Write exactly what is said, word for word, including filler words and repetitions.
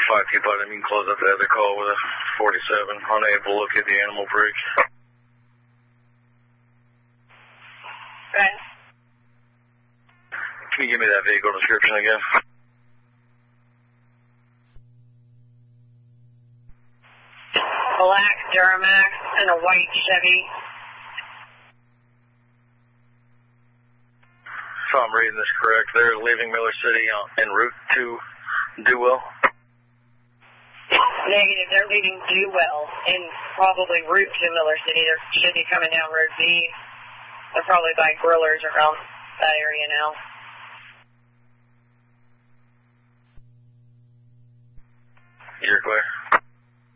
five two button, you can close up the other call with a forty-seven, unable to locate the animal break. Okay. Can you give me that vehicle description again? Black Duramax and a white Chevy. If I'm reading this correct, they're leaving Miller City on, en route to Dewell. Negative, they're leaving Dewell and probably route to Miller City. They should be coming down Road B. They're probably by grillers around that area now. You're clear.